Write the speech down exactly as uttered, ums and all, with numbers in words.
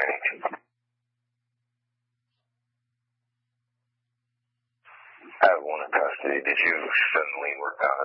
I have one in custody. Did you suddenly work out